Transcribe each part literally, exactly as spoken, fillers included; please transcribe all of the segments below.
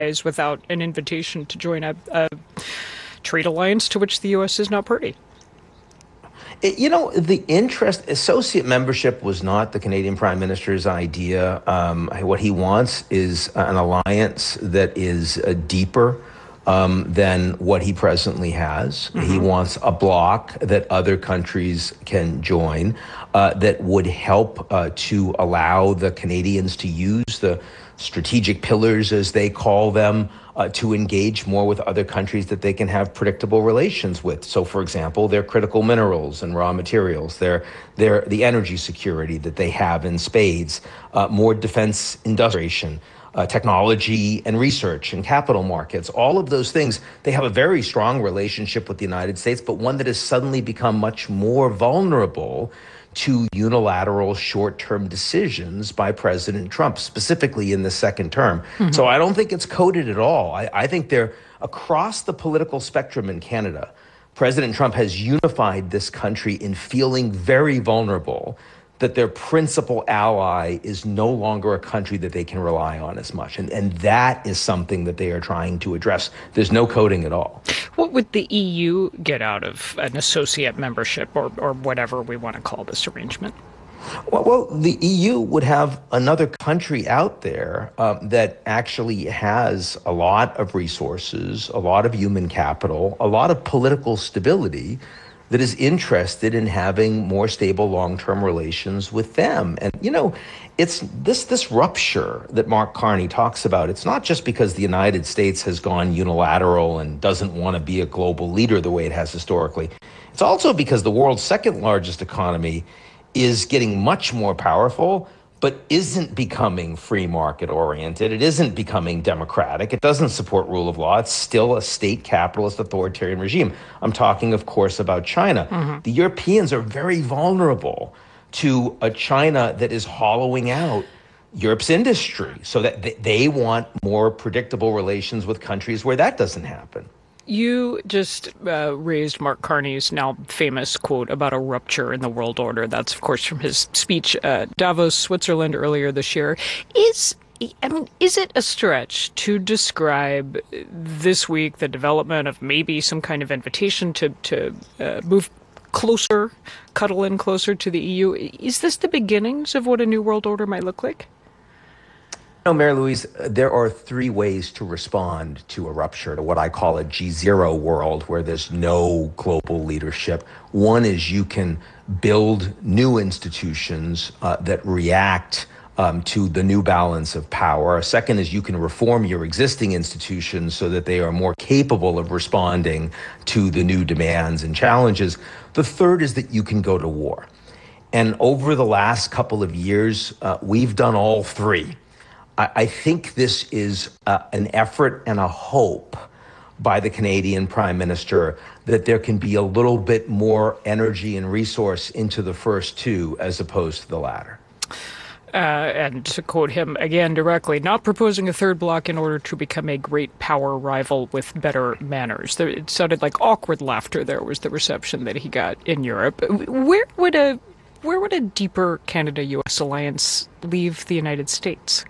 without an invitation to join a, a trade alliance to which the U S is not party. It, you know, the interest, associate membership was not the Canadian Prime Minister's idea. Um, what he wants is an alliance that is uh, deeper um, than what he presently has. Mm-hmm. He wants a bloc that other countries can join uh, that would help uh, to allow the Canadians to use the strategic pillars, as they call them, uh, to engage more with other countries that they can have predictable relations with. So, for example, their critical minerals and raw materials, their, their, the energy security that they have in spades, uh, more defense industrialization, uh, technology and research and capital markets, all of those things. They have a very strong relationship with the United States, but one that has suddenly become much more vulnerable to unilateral short-term decisions by President Trump, specifically in the second term. Mm-hmm. So I don't think it's coded at all. I, I think they're across the political spectrum in Canada. President Trump has unified this country in feeling very vulnerable that their principal ally is no longer a country that they can rely on as much. And, and that is something that they are trying to address. There's no coding at all. What would the E U get out of an associate membership or, or whatever we want to call this arrangement? Well, well the E U would have another country out there um, that actually has a lot of resources, a lot of human capital, a lot of political stability, that is interested in having more stable long-term relations with them. And, you know, it's this this rupture that Mark Carney talks about. It's not just because the United States has gone unilateral and doesn't want to be a global leader the way it has historically. It's also because the world's second largest economy is getting much more powerful, but isn't becoming free market oriented. It isn't becoming democratic. It doesn't support rule of law. It's still a state capitalist authoritarian regime. I'm talking, of course, about China. Mm-hmm. The Europeans are very vulnerable to a China that is hollowing out Europe's industry, so that they want more predictable relations with countries where that doesn't happen. You just uh, raised Mark Carney's now famous quote about a rupture in the world order. That's, of course, from his speech at Davos, Switzerland earlier this year. Is I mean, is it a stretch to describe this week the development of maybe some kind of invitation to, to uh, move closer, cuddle in closer to the E U? Is this the beginnings of what a new world order might look like? No, Mary Louise, there are three ways to respond to a rupture, to what I call a G zero world where there's no global leadership. One is you can build new institutions uh, that react um, to the new balance of power. A second is you can reform your existing institutions so that they are more capable of responding to the new demands and challenges. The third is that you can go to war. And over the last couple of years, uh, we've done all three. I think this is uh, an effort and a hope by the Canadian Prime Minister that there can be a little bit more energy and resource into the first two as opposed to the latter. Uh, and to quote him again directly, not proposing a third bloc in order to become a great power rival with better manners. There, it sounded like awkward laughter there was the reception that he got in Europe. Where would a, where would a deeper Canada-U S alliance leave the United States?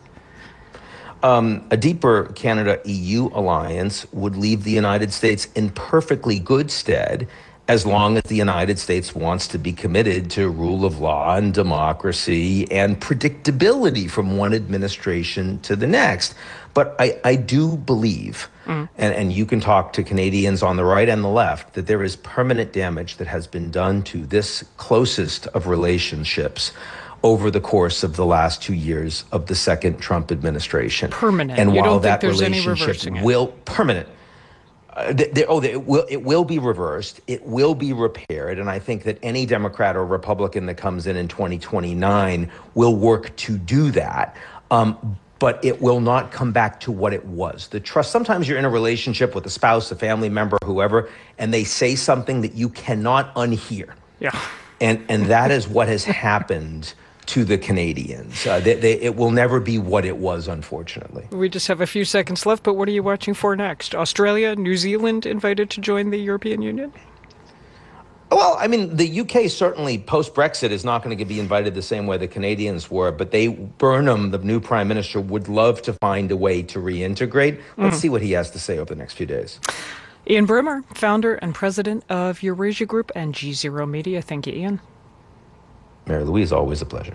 Um, a deeper Canada-E U alliance would leave the United States in perfectly good stead as long as the United States wants to be committed to rule of law and democracy and predictability from one administration to the next. But I, I do believe, mm. and, and you can talk to Canadians on the right and the left, that there is permanent damage that has been done to this closest of relationships over the course of the last two years of the second Trump administration. Permanent. And you while don't that think there's relationship any will permanent, uh, th- th- oh, it will it will be reversed. It will be repaired, and I think that any Democrat or Republican that comes in in twenty twenty-nine will work to do that. Um, but it will not come back to what it was. The trust. Sometimes you're in a relationship with a spouse, a family member, whoever, and they say something that you cannot unhear. Yeah. And and that is what has happened to the Canadians. Uh, they, they, it will never be what it was, unfortunately. We just have a few seconds left, but what are you watching for next? Australia, New Zealand invited to join the European Union? Well, I mean, the U K certainly post-Brexit is not going to be invited the same way the Canadians were, but they, Burnham, the new prime minister, would love to find a way to reintegrate. Let's mm. see what he has to say over the next few days. Ian Bremmer, founder and president of Eurasia Group and G Zero Media. Thank you, Ian. Mary Louise, always a pleasure.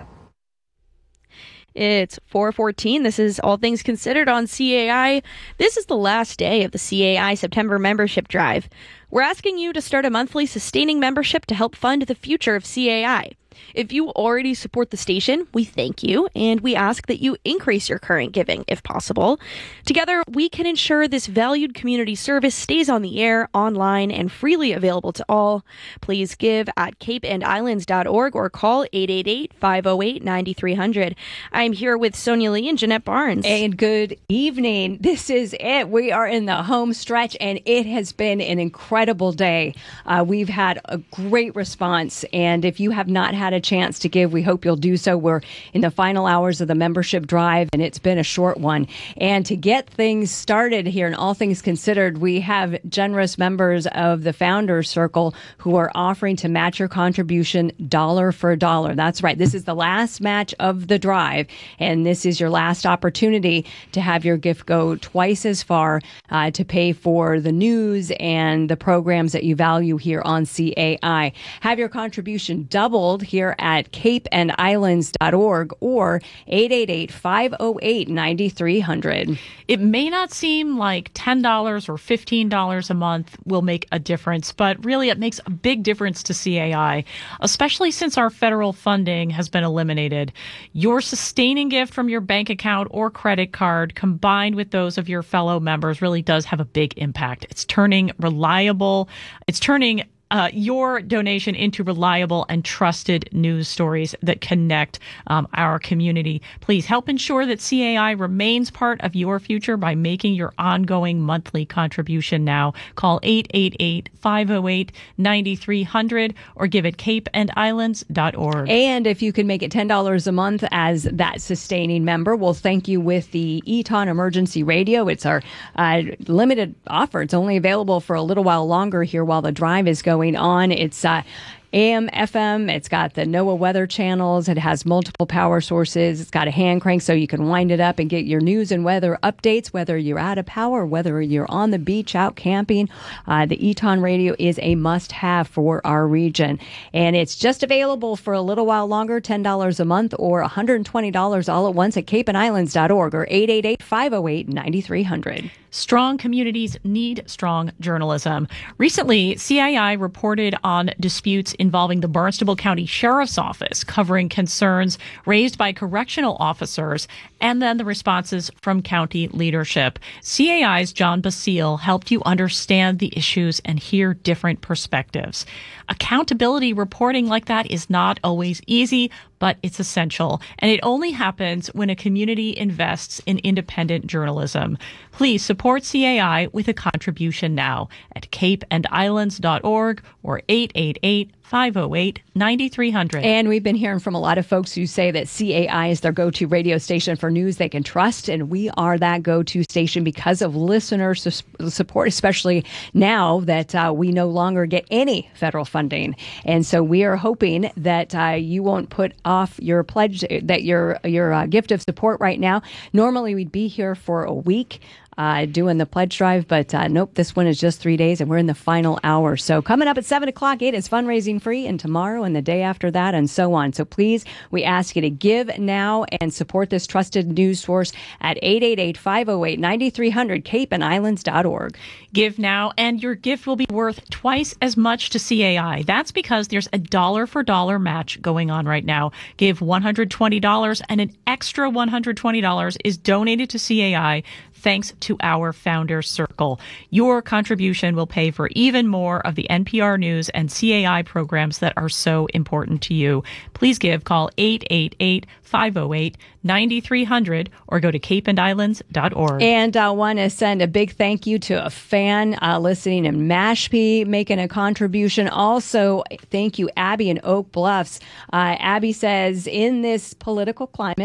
It's four fourteen. This is All Things Considered on C A I. This is the last day of the C A I September membership drive. We're asking you to start a monthly sustaining membership to help fund the future of C A I. If you already support the station, we thank you, and we ask that you increase your current giving if possible. Together, we can ensure this valued community service stays on the air, online, and freely available to all. Please give at cape and islands dot org or call eight eight eight, five oh eight, nine three hundred. I'm here with Sonia Lee and Jeanette Barnes. And good evening. This is it. We are in the home stretch, and it has been an incredible day. Uh, we've had a great response, and if you have not had a chance to give, we hope you'll do so. We're in the final hours of the membership drive, and it's been a short one. And to get things started here in All Things Considered, we have generous members of the Founders Circle who are offering to match your contribution dollar for dollar. That's right. This is the last match of the drive, and this is your last opportunity to have your gift go twice as far uh, to pay for the news and the programs that you value here on C A I. Have your contribution doubled here at cape and islands dot org or eight eight eight, five oh eight, nine three hundred. It may not seem like ten dollars or fifteen dollars a month will make a difference, but really it makes a big difference to C A I, especially since our federal funding has been eliminated. Your sustaining gift from your bank account or credit card combined with those of your fellow members really does have a big impact. It's turning reliable, it's turning Uh, your donation into reliable and trusted news stories that connect um, our community. Please help ensure that C A I remains part of your future by making your ongoing monthly contribution now. Call eight eight eight, five oh eight, nine three hundred or give at cape and islands dot org. And if you can make it ten dollars a month as that sustaining member, we'll thank you with the Eton Emergency Radio. It's our uh, limited offer. It's only available for a little while longer here while the drive is going on. It's uh, A M, F M. It's got the NOAA weather channels. It has multiple power sources. It's got a hand crank so you can wind it up and get your news and weather updates, whether you're out of power, whether you're on the beach, out camping. Uh, the Eton Radio is a must-have for our region. And it's just available for a little while longer, ten dollars a month or one hundred twenty dollars all at once at cape and islands dot org or eight eight eight, five oh eight, nine three hundred. Strong communities need strong journalism. Recently, C A I reported on disputes involving the Barnstable County Sheriff's Office, covering concerns raised by correctional officers and then the responses from county leadership. C A I's John Basile helped you understand the issues and hear different perspectives. Accountability reporting like that is not always easy, but it's essential. And it only happens when a community invests in independent journalism. Please support C A I with a contribution now at cape and islands dot org or eight eight eight, five oh eight, nine three hundred. And we've been hearing from a lot of folks who say that C A I is their go-to radio station for news they can trust. And we are that go-to station because of listener su- support, especially now that uh, we no longer get any federal funding. And so we are hoping that uh, you won't put off your pledge, that your, your uh, gift of support right now. Normally we'd be here for a week. Uh, doing the pledge drive, but uh, nope, this one is just three days and we're in the final hour. So coming up at seven o'clock, it is fundraising free, and tomorrow and the day after that and so on. So please, we ask you to give now and support this trusted news source at eight eight eight, five oh eight, nine three hundred, cape and islands dot org. Give now and your gift will be worth twice as much to C A I. That's because there's a dollar for dollar match going on right now. Give one hundred twenty dollars and an extra one hundred twenty dollars is donated to C A I thanks to our Founders Circle. Your contribution will pay for even more of the N P R News and C A I programs that are so important to you. Please give. Call eight eight eight, five oh eight, nine three hundred or go to cape and islands dot org. And I want to send a big thank you to a fan uh, listening in Mashpee, making a contribution. Also, thank you, Abby in Oak Bluffs. Uh, Abby says, in this political climate,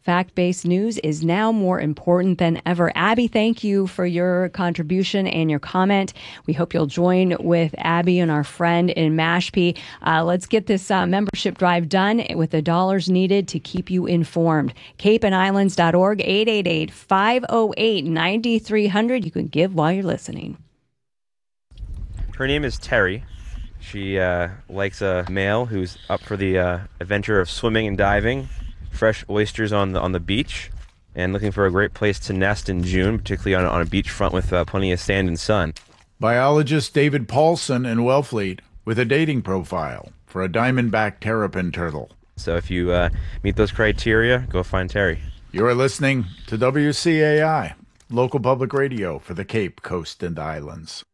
Fact-based news is now more important than ever. Abby, thank you for your contribution and your comment. We hope you'll join with Abby and our friend in Mashpee. Uh, let's get this uh, membership drive done with the dollars needed to keep you informed. cape and islands dot org, eight eight eight, five oh eight, nine three hundred. You can give while you're listening. Her name is Terry. She uh, likes a male who's up for the uh, adventure of swimming and diving, fresh oysters on the on the beach, and looking for a great place to nest in June, particularly on, on a beachfront with uh, plenty of sand and sun. Biologist David Paulson in Wellfleet with a dating profile for a diamondback terrapin turtle. So if you uh, meet those criteria, go find Terry. You are listening to W C A I, local public radio for the Cape, Coast, and Islands.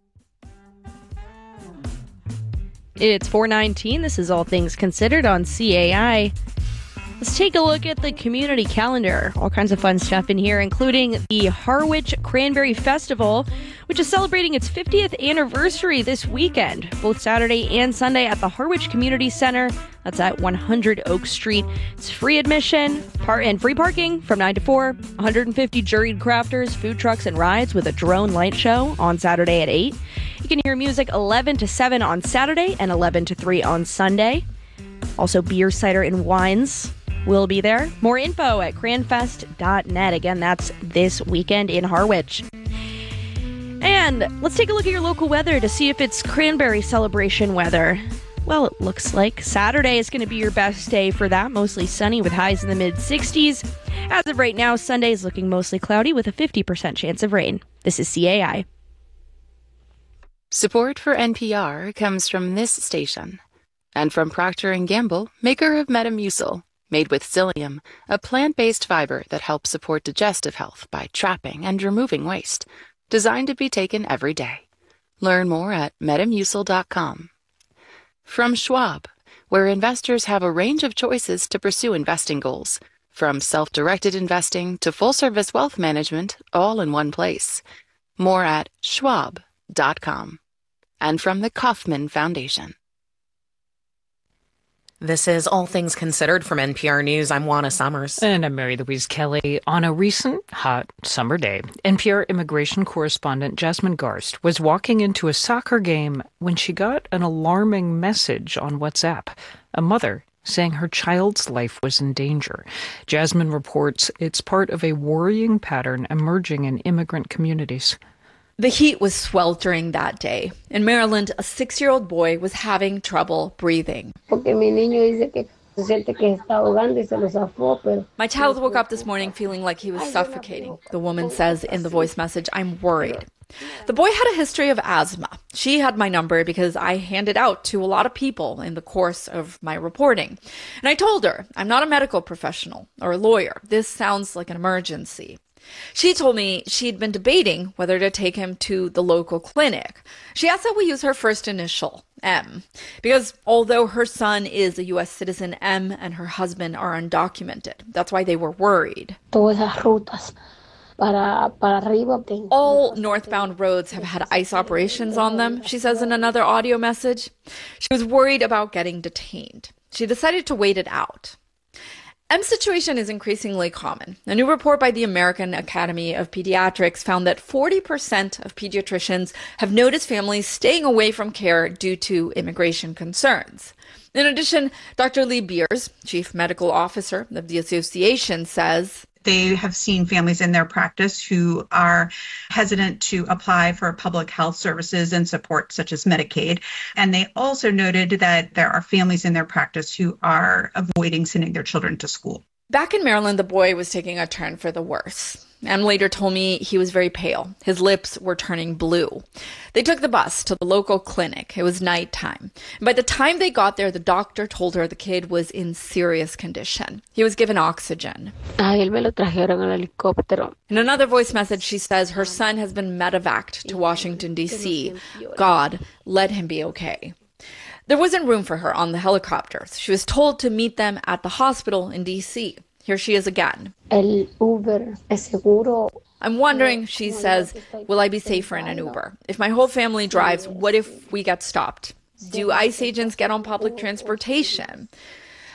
It's four nineteen. This is All Things Considered on C A I. Let's take a look at the community calendar. All kinds of fun stuff in here, including the Harwich Cranberry Festival, which is celebrating its fiftieth anniversary this weekend, both Saturday and Sunday at the Harwich Community Center. That's at one hundred Oak Street. It's free admission par- and free parking from nine to four. one hundred fifty juried crafters, food trucks, and rides with a drone light show on Saturday at eight. You can hear music eleven to seven on Saturday and eleven to three on Sunday. Also, beer, cider, and wines will be there. More info at cranfest dot net. Again, that's this weekend in Harwich. And let's take a look at your local weather to see if it's cranberry celebration weather. Well, it looks like Saturday is going to be your best day for that. Mostly sunny with highs in the mid sixties. As of right now, Sunday is looking mostly cloudy with a fifty percent chance of rain. This is C A I. Support for N P R comes from this station and from Procter and Gamble, maker of Metamucil, made with psyllium, a plant-based fiber that helps support digestive health by trapping and removing waste, designed to be taken every day. Learn more at metamucil dot com. From Schwab, where investors have a range of choices to pursue investing goals, from self-directed investing to full-service wealth management, all in one place. More at schwab dot com. And from the Kauffman Foundation. This is All Things Considered from N P R News. I'm Juana Summers. And I'm Mary Louise Kelly. On a recent hot summer day, N P R immigration correspondent Jasmine Garst was walking into a soccer game when she got an alarming message on WhatsApp. A mother saying her child's life was in danger. Jasmine reports it's part of a worrying pattern emerging in immigrant communities. The heat was sweltering that day. In Maryland, a six-year-old boy was having trouble breathing. My child woke up this morning feeling like he was suffocating. The woman says in the voice message, "I'm worried." The boy had a history of asthma. She had my number because I handed out to a lot of people in the course of my reporting. And I told her, I'm not a medical professional or a lawyer. This sounds like an emergency. She told me she'd been debating whether to take him to the local clinic. She asked that we use her first initial, M, because although her son is a U S citizen, M and her husband are undocumented. That's why they were worried. All northbound roads have had ICE operations on them, she says in another audio message. She was worried about getting detained. She decided to wait it out. M's situation is increasingly common. A new report by the American Academy of Pediatrics found that forty percent of pediatricians have noticed families staying away from care due to immigration concerns. In addition, Doctor Lee Beers, chief medical officer of the association, says they have seen families in their practice who are hesitant to apply for public health services and support such as Medicaid. And they also noted that there are families in their practice who are avoiding sending their children to school. Back in Maryland, the boy was taking a turn for the worse. Em later told me he was very pale. His lips were turning blue. They took the bus to the local clinic. It was nighttime. And by the time they got there, the doctor told her the kid was in serious condition. He was given oxygen. In another voice message, she says her son has been medevaced to Washington, D C God, let him be okay. There wasn't room for her on the helicopters. She was told to meet them at the hospital in D C Here she is again. I'm wondering, she says, will I be safer in an Uber? If my whole family drives, what if we get stopped? Do ICE agents get on public transportation?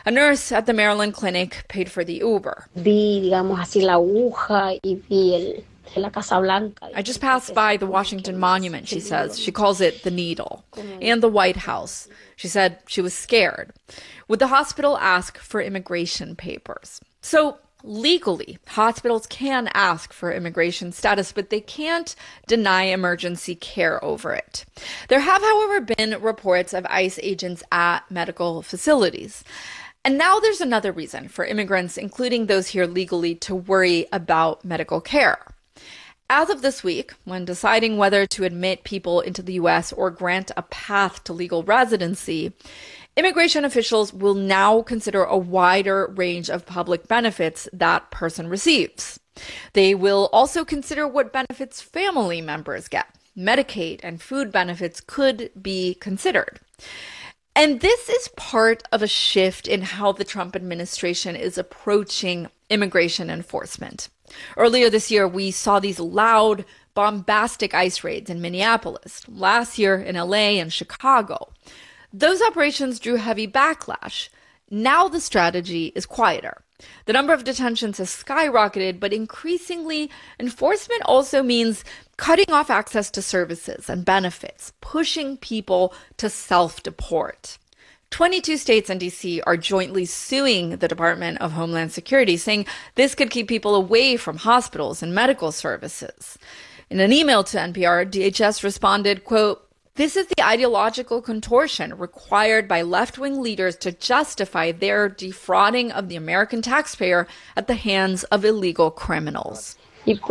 A nurse at the Maryland clinic paid for the Uber. Vi, digamos así, la aguja y vi el... I just passed by the Washington Monument, she says. She calls it the Needle. And the White House. She said she was scared. Would the hospital ask for immigration papers? So legally, hospitals can ask for immigration status, but they can't deny emergency care over it. There have, however, been reports of ICE agents at medical facilities. And now there's another reason for immigrants, including those here legally, to worry about medical care. As of this week, when deciding whether to admit people into the U S or grant a path to legal residency, immigration officials will now consider a wider range of public benefits that person receives. They will also consider what benefits family members get. Medicaid and food benefits could be considered. And this is part of a shift in how the Trump administration is approaching immigration enforcement. Earlier this year, we saw these loud, bombastic ICE raids in Minneapolis. Last year in L A and Chicago. Those operations drew heavy backlash. Now the strategy is quieter. The number of detentions has skyrocketed, but increasingly, enforcement also means cutting off access to services and benefits, pushing people to self-deport. twenty-two states and D C are jointly suing the Department of Homeland Security, saying this could keep people away from hospitals and medical services. In an email to N P R, D H S responded, quote, "This is the ideological contortion required by left-wing leaders to justify their defrauding of the American taxpayer at the hands of illegal criminals." This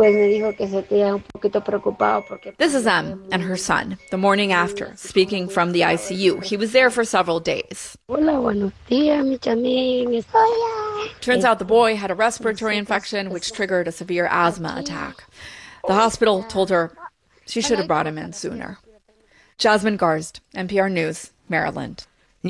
is Em and her son, the morning after, speaking from the I C U. He was there for several days. Turns out the boy had a respiratory infection, which triggered a severe asthma attack. The hospital told her she should have brought him in sooner. Jasmine Garsd, N P R News, Maryland.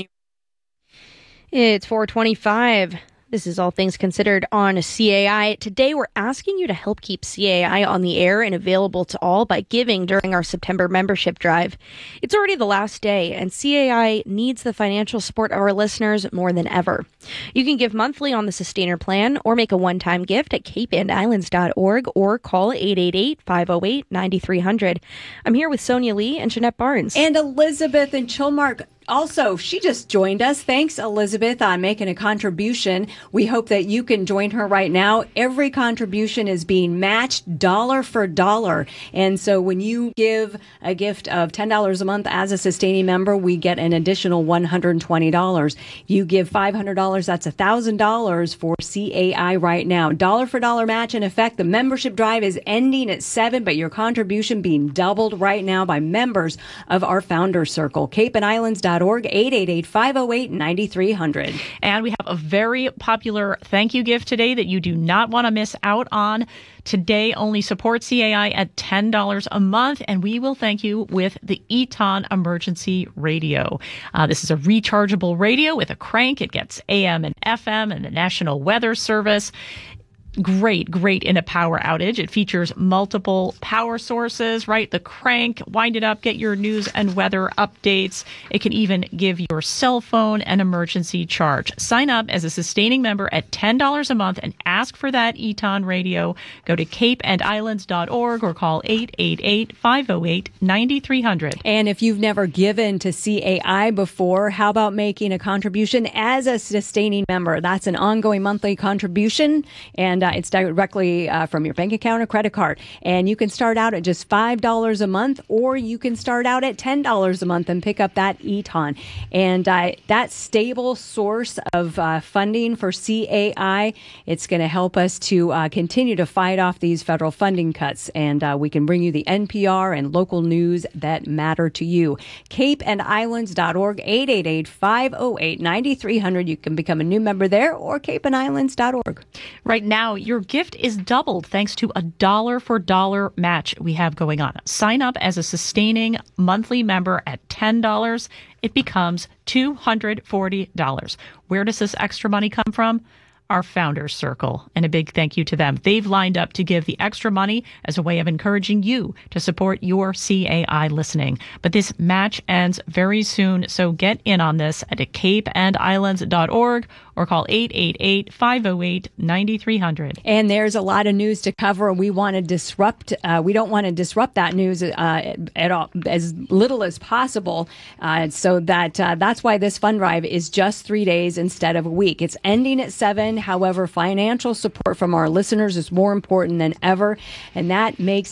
It's four twenty-five. This is All Things Considered on C A I. Today, we're asking you to help keep C A I on the air and available to all by giving during our September membership drive. It's already the last day, and C A I needs the financial support of our listeners more than ever. You can give monthly on the Sustainer Plan or make a one-time gift at cape and islands dot org or call eight eight eight, five oh eight, nine three hundred. I'm here with Sonia Lee and Jeanette Barnes. And Elizabeth and Chilmark. Also, she just joined us. Thanks, Elizabeth, on making a contribution. We hope that you can join her right now. Every contribution is being matched dollar for dollar. And so when you give a gift of ten dollars a month as a sustaining member, we get an additional one hundred twenty dollars. You give five hundred dollars, that's one thousand dollars for C A I right now. Dollar for dollar match in effect. The membership drive is ending at seven, but your contribution being doubled right now by members of our Founders Circle. cape and islands dot org, eight eight eight, five oh eight, nine three hundred. And we have a very popular thank you gift today that you do not want to miss out on. Today, only support C A I at ten dollars a month, and we will thank you with the Eton Emergency Radio. Uh, this is a rechargeable radio with a crank. It gets A M and F M and the National Weather Service. Great, great in a power outage. It features multiple power sources, right? The crank, wind it up, get your news and weather updates. It can even give your cell phone an emergency charge. Sign up as a sustaining member at ten dollars a month and ask for that Eton radio. Go to cape and islands dot org or call eight eight eight, five oh eight, nine three hundred. And if you've never given to C A I before, how about making a contribution as a sustaining member? That's an ongoing monthly contribution, and uh, it's directly uh, from your bank account or credit card. And you can start out at just five dollars a month, or you can start out at ten dollars a month and pick up that Eton. And uh, that stable source of uh, funding for C A I, it's going to help us to uh, continue to fight off these federal funding cuts. And uh, we can bring you the N P R and local news that matter to you. cape and islands dot org, eight eight eight, five oh eight, nine three hundred. You can become a new member there, or cape and islands dot org. Right now, your gift is doubled thanks to a dollar for dollar match we have going on. Sign up as a sustaining monthly member at ten dollars. It becomes two hundred forty dollars. Where does this extra money come from? Our Founders Circle, and a big thank you to them. They've lined up to give the extra money as a way of encouraging you to support your C A I listening. But this match ends very soon, so get in on this at cape and islands dot org or call eight eight eight, five oh eight, nine three hundred. And there's a lot of news to cover. We want to disrupt, uh, we don't want to disrupt that news uh, at all, as little as possible. Uh, so that uh, that's why this fund drive is just three days instead of a week. It's ending at seven. However, financial support from our listeners is more important than ever. And that makes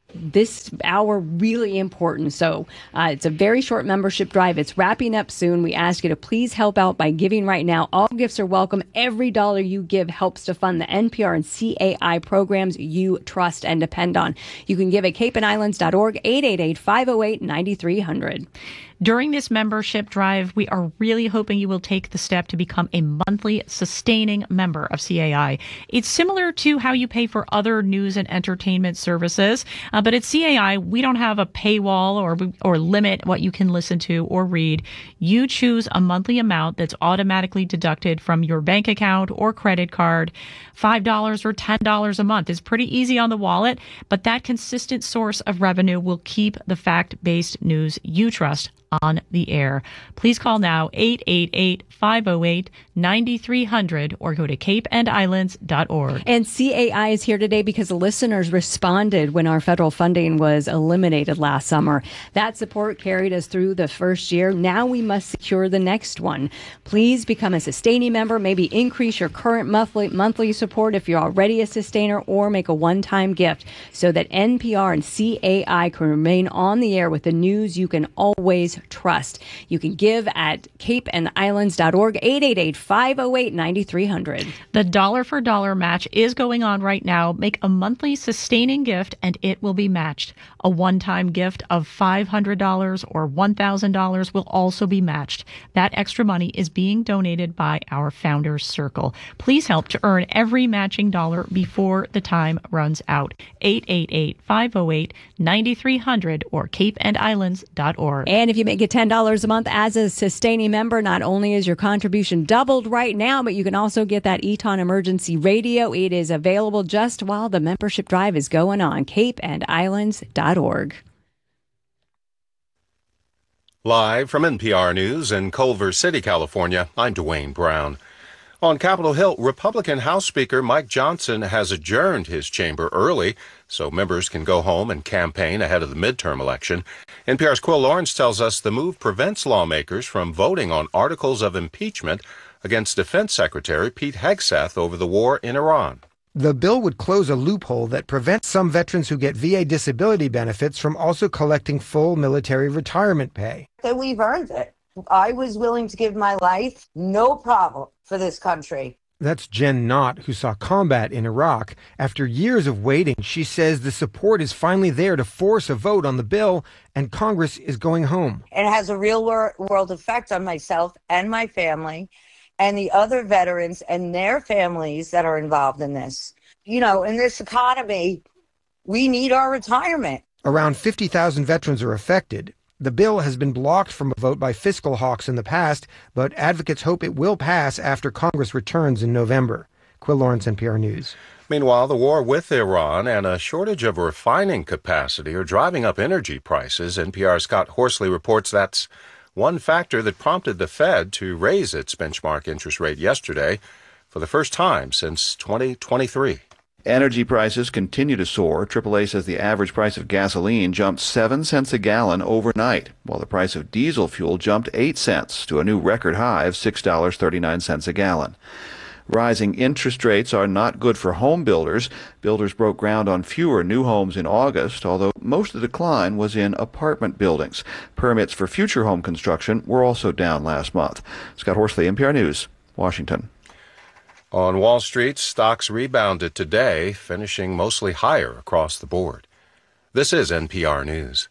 this hour really important. So uh, it's a very short membership drive. It's wrapping up soon. We ask you to please help out by giving right now. All gifts are welcome. Every dollar you give helps to fund the N P R and C A I programs you trust and depend on. You can give at cape and islands dot org, eight eight eight, five oh eight, nine three hundred. During this membership drive, we are really hoping you will take the step to become a monthly sustaining member of C A I. It's similar to how you pay for other news and entertainment services, uh, but at C A I, we don't have a paywall or or limit what you can listen to or read. You choose a monthly amount that's automatically deducted from your bank account or credit card. five dollars or ten dollars a month is pretty easy on the wallet, but that consistent source of revenue will keep the fact-based news you trust on the air. Please call now, eight eight eight, five oh eight, nine three hundred, or go to cape and islands dot org. And C A I is here today because the listeners responded when our federal funding was eliminated last summer. That support carried us through the first year. Now we must secure the next one. Please become a sustaining member, maybe increase your current monthly monthly support if you're already a sustainer, or make a one-time gift so that N P R and C A I can remain on the air with the news you can always trust. You can give at cape and islands dot org, eight eight eight, five oh eight, nine three hundred. The dollar for dollar match is going on right now. Make a monthly sustaining gift and it will be matched. A one-time gift of five hundred dollars or one thousand dollars will also be matched. That extra money is being donated by our Founders Circle. Please help to earn every matching dollar before the time runs out. eight eight eight, five oh eight, nine three hundred or cape and islands dot org. And if you make it ten dollars a month as a sustaining member, not only is your contribution doubled right now, but you can also get that Eton Emergency Radio. It is available just while the membership drive is going on. cape and islands dot org. Live from N P R News in Culver City, California, I'm Dwayne Brown. On Capitol Hill, Republican House Speaker Mike Johnson has adjourned his chamber early so members can go home and campaign ahead of the midterm election. N P R's Quill Lawrence tells us the move prevents lawmakers from voting on articles of impeachment against Defense Secretary Pete Hegseth over the war in Iran. The bill would close a loophole that prevents some veterans who get V A disability benefits from also collecting full military retirement pay. That we've earned it. I was willing to give my life, no problem, for this country. That's Jen Knott, who saw combat in Iraq. After years of waiting, she says the support is finally there to force a vote on the bill, and Congress is going home. It has a real wor- world effect on myself and my family and the other veterans and their families that are involved in this. You know, in this economy, we need our retirement. Around fifty thousand veterans are affected. The bill has been blocked from a vote by fiscal hawks in the past, but advocates hope it will pass after Congress returns in November. Quill Lawrence, N P R News. Meanwhile, the war with Iran and a shortage of refining capacity are driving up energy prices. N P R's Scott Horsley reports that's one factor that prompted the Fed to raise its benchmark interest rate yesterday for the first time since twenty twenty-three. Energy prices continue to soar. triple A says the average price of gasoline jumped seven cents a gallon overnight, while the price of diesel fuel jumped eight cents to a new record high of six dollars and thirty-nine cents a gallon. Rising interest rates are not good for home builders. Builders broke ground on fewer new homes in August, although most of the decline was in apartment buildings. Permits for future home construction were also down last month. Scott Horsley, N P R News, Washington. On Wall Street, stocks rebounded today, finishing mostly higher across the board. This is N P R News.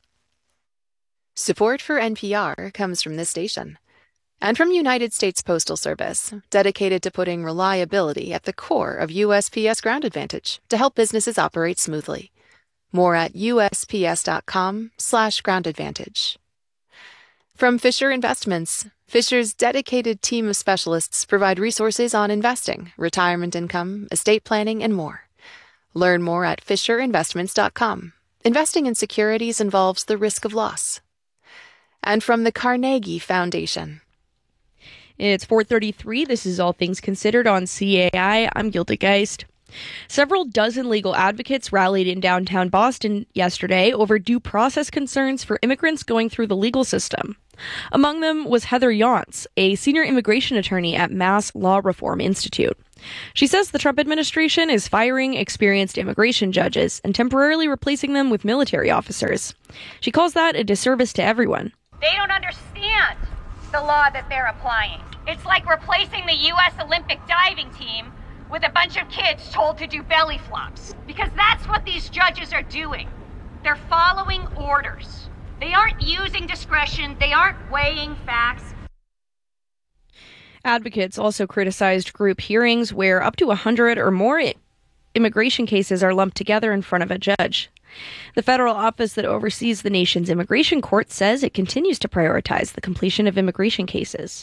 Support for N P R comes from this station and from United States Postal Service, dedicated to putting reliability at the core of U S P S Ground Advantage to help businesses operate smoothly. More at U S P S dot com slash ground advantage. From Fisher Investments, Fisher's dedicated team of specialists provide resources on investing, retirement income, estate planning, and more. Learn more at Fisher Investments dot com. Investing in securities involves the risk of loss. And from the Carnegie Foundation. It's four thirty-three. This is All Things Considered on C A I. I'm Gilda Geist. Several dozen legal advocates rallied in downtown Boston yesterday over due process concerns for immigrants going through the legal system. Among them was Heather Yonts, a senior immigration attorney at Mass Law Reform Institute. She says the Trump administration is firing experienced immigration judges and temporarily replacing them with military officers. She calls that a disservice to everyone. They don't understand the law that they're applying. It's like replacing the U S Olympic diving team with a bunch of kids told to do belly flops. Because that's what these judges are doing. They're following orders. They aren't using discretion. They aren't weighing facts. Advocates also criticized group hearings where up to one hundred or more immigration cases are lumped together in front of a judge. The federal office that oversees the nation's immigration court says it continues to prioritize the completion of immigration cases.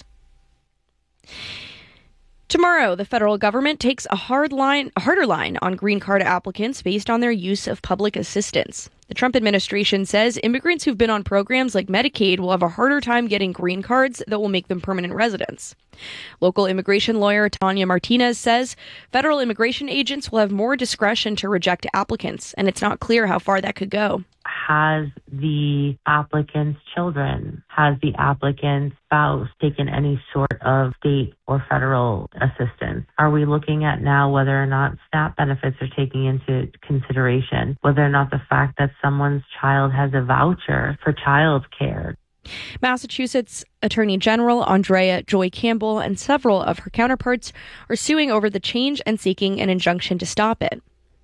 Tomorrow, the federal government takes a hard line, a harder line on green card applicants based on their use of public assistance. The Trump administration says immigrants who've been on programs like Medicaid will have a harder time getting green cards that will make them permanent residents. Local immigration lawyer Tanya Martinez says federal immigration agents will have more discretion to reject applicants, and it's not clear how far that could go. Has the applicant's children, has the applicant's spouse taken any sort of state or federal assistance? Are we looking at now whether or not SNAP benefits are taking into consideration, whether or not the fact that someone's child has a voucher for child care? Massachusetts Attorney General Andrea Joy Campbell and several of her counterparts are suing over the change and seeking an injunction to stop it.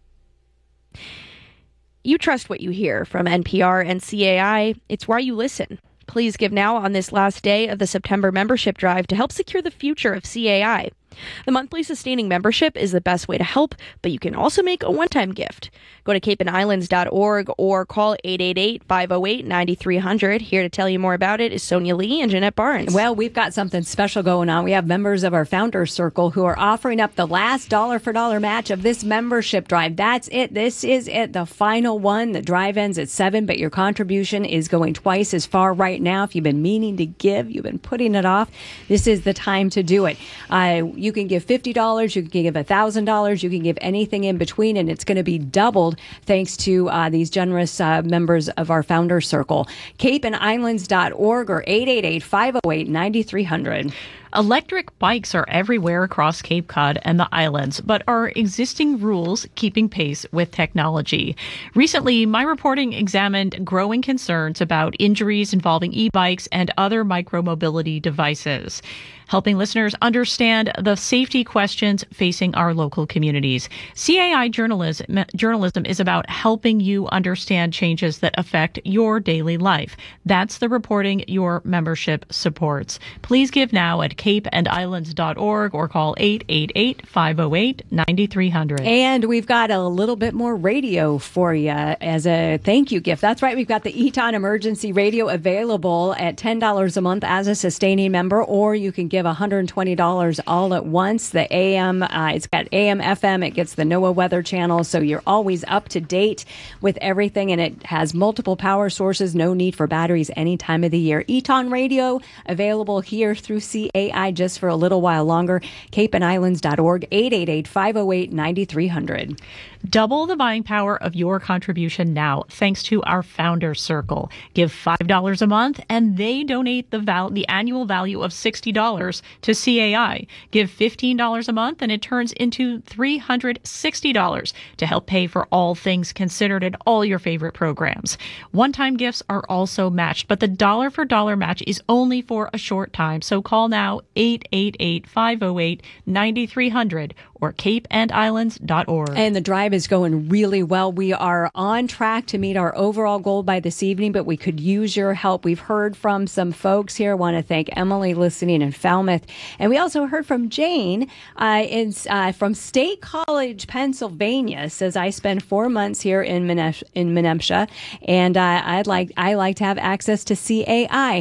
You trust what you hear from N P R and C A I. It's why you listen. Please give now on this last day of the September membership drive to help secure the future of C A I. The monthly sustaining membership is the best way to help, but you can also make a one-time gift. Go to cape and islands dot org or call eight eight eight, five oh eight, nine three hundred. Here to tell you more about it is Sonia Lee and Jeanette Barnes. Well, we've got something special going on. We have members of our Founders Circle who are offering up the last dollar for dollar match of this membership drive. That's it. This is it. The final one. The drive ends at seven, but your contribution is going twice as far right now. If you've been meaning to give, you've been putting it off, this is the time to do it. Uh, you can give fifty dollars, you can give one thousand dollars, you can give anything in between, and it's going to be doubled thanks to uh, these generous uh, members of our Founders Circle. cape and islands dot org or eight eight eight, five oh eight, nine three hundred. Electric bikes are everywhere across Cape Cod and the islands, but are existing rules keeping pace with technology? Recently, my reporting examined growing concerns about injuries involving e-bikes and other micromobility devices, helping listeners understand the safety questions facing our local communities. C A I journalism, journalism is about helping you understand changes that affect your daily life. That's the reporting your membership supports. Please give now at cape and islands dot org or call eight eight eight, five oh eight, nine three hundred. And we've got a little bit more radio for you as a thank you gift. That's right. We've got the Eton Emergency Radio available at ten dollars a month as a sustaining member, or you can give one hundred twenty dollars all at once. The A M, uh, it's got A M, F M, it gets the NOAA weather channel, so you're always up to date with everything, and it has multiple power sources, no need for batteries any time of the year. Eton Radio available here through C A I just for a little while longer. cape and islands dot org, eight eight eight, five oh eight, nine three hundred. Double the buying power of your contribution now, thanks to our Founders Circle. Give five dollars a month, and they donate the val- the annual value of sixty dollars to C A I. Give fifteen dollars a month, and it turns into three hundred sixty dollars to help pay for all things considered and all your favorite programs. One-time gifts are also matched, but the dollar-for-dollar match is only for a short time, so call now eight eight eight, five oh eight, nine three hundred or cape and islands dot org. And the drive is going really well. We are on track to meet our overall goal by this evening, but we could use your help. We've heard from some folks here. I want to thank Emily listening in Falmouth. And we also heard from Jane uh, in, uh, from State College, Pennsylvania. Says, I spend four months here in, Menesh- in Menemsha, and uh, I'd like I like to have access to C A I.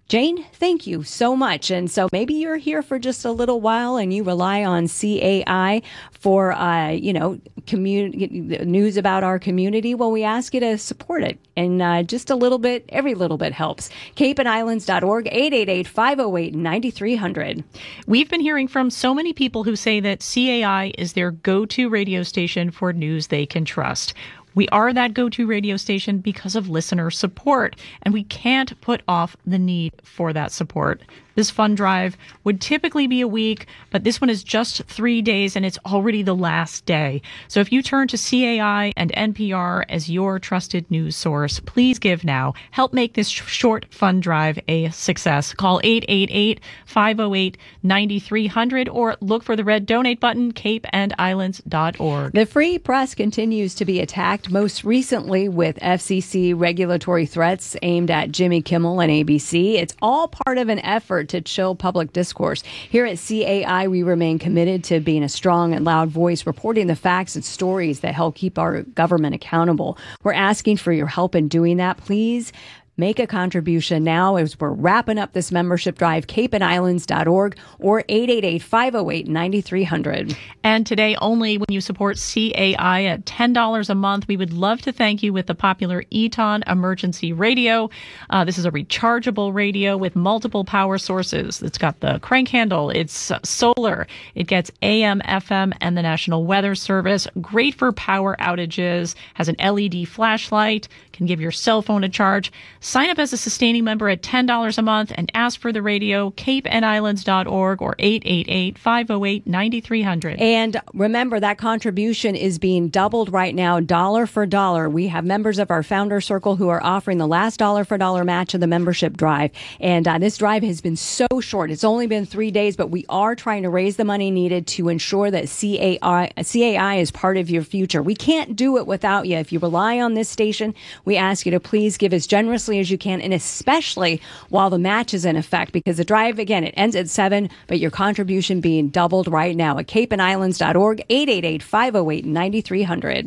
Jane, thank you so much. And so maybe you're here for just a little while and you rely on C A I for, uh, you know, community news about our community. Well, we ask you to support it. And uh, just a little bit, every little bit helps. cape and islands dot org, eight eight eight, five oh eight, nine three hundred. We've been hearing from so many people who say that C A I is their go-to radio station for news they can trust. We are that go-to radio station because of listener support, and we can't put off the need for that support. This fund drive would typically be a week, but this one is just three days, and it's already the last day. So if you turn to C A I and N P R as your trusted news source, please give now. Help make this short fund drive a success. Call eight eight eight, five oh eight, nine three hundred or look for the red donate button, cape and islands dot org. The free press continues to be attacked, most recently with F C C regulatory threats aimed at Jimmy Kimmel and A B C. It's all part of an effort to chill public discourse. Here at C A I, we remain committed to being a strong and loud voice, reporting the facts and stories that help keep our government accountable. We're asking for your help in doing that. Please make a contribution now as we're wrapping up this membership drive, cape and islands dot org or eight eight eight, five oh eight, nine three hundred. And today only when you support C A I at ten dollars a month, we would love to thank you with the popular Eton Emergency Radio. Uh, this is a rechargeable radio with multiple power sources. It's got the crank handle. It's uh, solar. It gets A M, F M, and the National Weather Service. Great for power outages. Has an L E D flashlight. Can give your cell phone a charge. Sign up as a sustaining member at ten dollars a month and ask for the radio, cape and islands dot org or eight eight eight, five oh eight, nine three hundred. And remember, that contribution is being doubled right now, dollar for dollar. We have members of our founder circle who are offering the last dollar for dollar match of the membership drive. And uh, this drive has been so short. It's only been three days, but we are trying to raise the money needed to ensure that C A I, C A I is part of your future. We can't do it without you. If you rely on this station, we ask you to please give as generously as you can, and especially while the match is in effect, because the drive, again, it ends at seven, but your contribution being doubled right now at cape and islands dot org, eight eight eight, five oh eight, nine three hundred.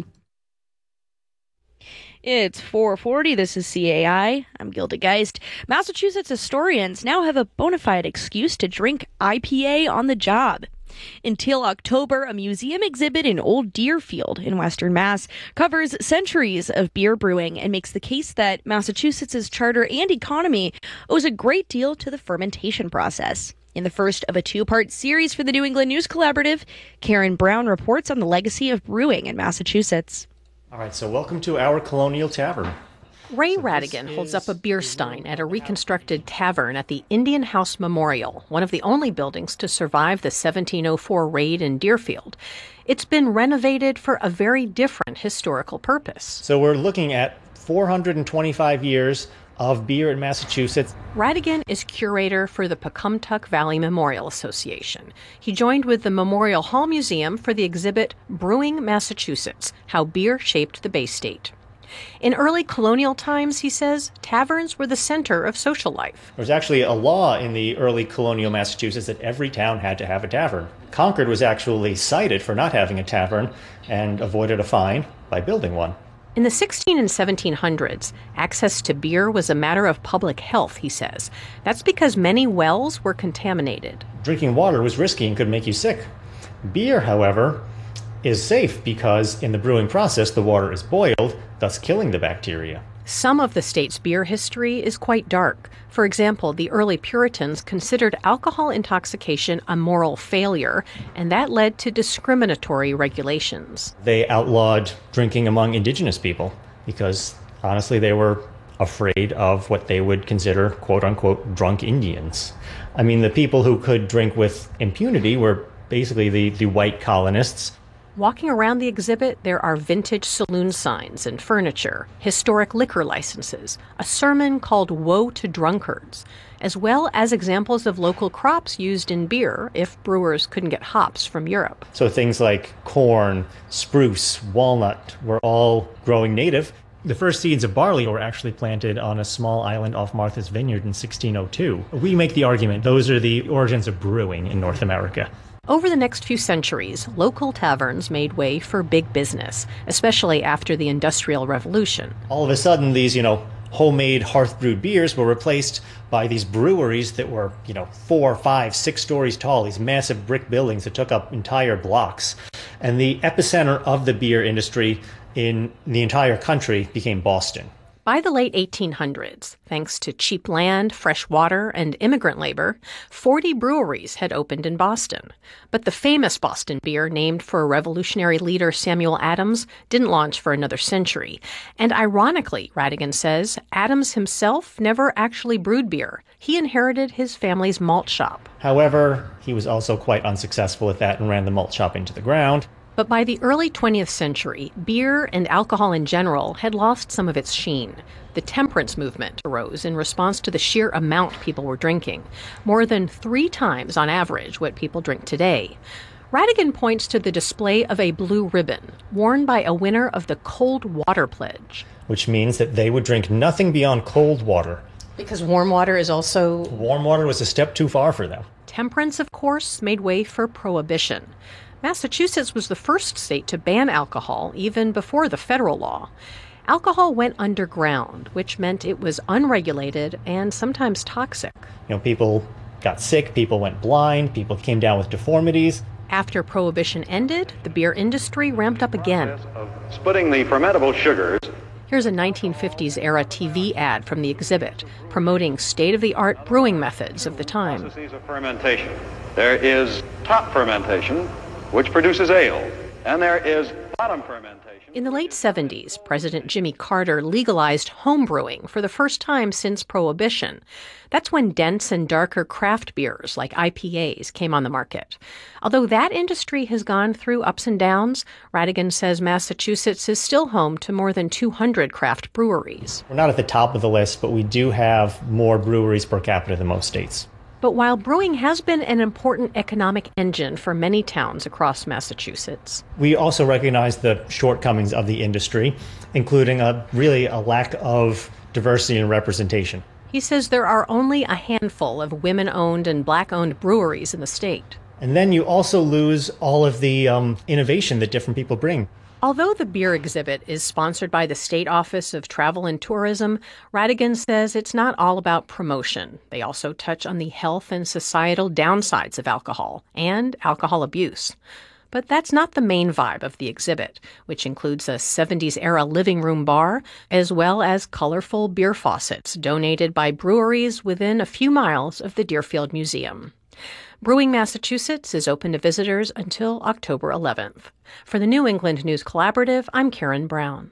It's four forty. This is C A I. I'm Gilda Geist. Massachusetts historians now have a bona fide excuse to drink I P A on the job. Until October, a museum exhibit in Old Deerfield in Western Mass covers centuries of beer brewing and makes the case that Massachusetts' charter and economy owes a great deal to the fermentation process. In the first of a two-part series for the New England News Collaborative, Karen Brown reports on the legacy of brewing in Massachusetts. All right, so welcome to our Colonial Tavern. Ray Radigan holds up a beer stein at a reconstructed tavern at the Indian House Memorial, one of the only buildings to survive the seventeen oh four raid in Deerfield. It's been renovated for a very different historical purpose. So we're looking at four hundred twenty-five years of beer in Massachusetts. Radigan is curator for the Pecumtuck Valley Memorial Association. He joined with the Memorial Hall Museum for the exhibit Brewing Massachusetts, How Beer Shaped the Bay State. In early colonial times, he says, taverns were the center of social life. There was actually a law in the early colonial Massachusetts that every town had to have a tavern. Concord was actually cited for not having a tavern and avoided a fine by building one. In the sixteen and seventeen hundreds, access to beer was a matter of public health, he says. That's because many wells were contaminated. Drinking water was risky and could make you sick. Beer, however, is safe because in the brewing process, the water is boiled, thus killing the bacteria. Some of the state's beer history is quite dark. For example, the early Puritans considered alcohol intoxication a moral failure, and that led to discriminatory regulations. They outlawed drinking among indigenous people because, honestly, they were afraid of what they would consider, quote-unquote, drunk Indians. I mean, the people who could drink with impunity were basically the, the white colonists. Walking around the exhibit, there are vintage saloon signs and furniture, historic liquor licenses, a sermon called Woe to Drunkards, as well as examples of local crops used in beer if brewers couldn't get hops from Europe. So things like corn, spruce, walnut were all growing native. The first seeds of barley were actually planted on a small island off Martha's Vineyard in sixteen oh two. We make the argument those are the origins of brewing in North America. Over the next few centuries, local taverns made way for big business, especially after the Industrial Revolution. All of a sudden, these, you know, homemade hearth-brewed beers were replaced by these breweries that were, you know, four, five, six stories tall, these massive brick buildings that took up entire blocks. And the epicenter of the beer industry in the entire country became Boston. By the late eighteen hundreds, thanks to cheap land, fresh water, and immigrant labor, forty breweries had opened in Boston. But the famous Boston beer, named for revolutionary leader Samuel Adams, didn't launch for another century. And ironically, Radigan says, Adams himself never actually brewed beer. He inherited his family's malt shop. However, he was also quite unsuccessful at that and ran the malt shop into the ground. But by the early twentieth century, beer and alcohol in general had lost some of its sheen. The temperance movement arose in response to the sheer amount people were drinking, more than three times on average what people drink today. Radigan points to the display of a blue ribbon worn by a winner of the Cold Water Pledge. Which means that they would drink nothing beyond cold water. Because warm water is also... Warm water was a step too far for them. Temperance, of course, made way for prohibition. Massachusetts was the first state to ban alcohol, even before the federal law. Alcohol went underground, which meant it was unregulated and sometimes toxic. You know, people got sick, people went blind, people came down with deformities. After Prohibition ended, the beer industry ramped up again. Splitting the fermentable sugars. Here's a nineteen fifties-era T V ad from the exhibit, promoting state-of-the-art brewing methods of the time. Processes of fermentation. There is top fermentation, which produces ale, and there is bottom fermentation. In the late seventies, President Jimmy Carter legalized home brewing for the first time since Prohibition. That's when dense and darker craft beers like I P As came on the market. Although that industry has gone through ups and downs, Radigan says Massachusetts is still home to more than two hundred craft breweries. We're not at the top of the list, but we do have more breweries per capita than most states. But while brewing has been an important economic engine for many towns across Massachusetts, we also recognize the shortcomings of the industry, including a really a lack of diversity and representation. He says there are only a handful of women-owned and black-owned breweries in the state. And then you also lose all of the um, innovation that different people bring. Although the beer exhibit is sponsored by the State Office of Travel and Tourism, Radigan says it's not all about promotion. They also touch on the health and societal downsides of alcohol and alcohol abuse. But that's not the main vibe of the exhibit, which includes a seventies-era living room bar, as well as colorful beer faucets donated by breweries within a few miles of the Deerfield Museum. Brewing Massachusetts is open to visitors until October eleventh. For the New England News Collaborative, I'm Karen Brown.